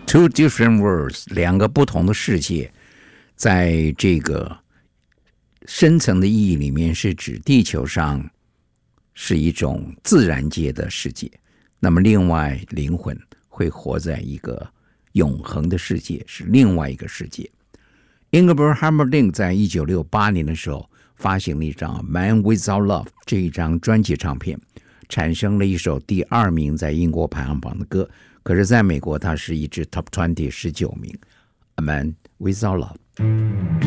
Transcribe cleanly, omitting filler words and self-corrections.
Two different worlds， 两个不同的世界，在这个深层的意义里面是指地球上是一种自然界的世界，那么另外灵魂会活在一个永恒的世界，是另外一个世界。Engelbert Humperdinck 在1968年的时候发行了一张《Man Without Love》这一张专辑唱片，产生了一首第2名在英国排行榜的歌，可是在美国它是一支 Top 20 19名，《A Man Without Love》。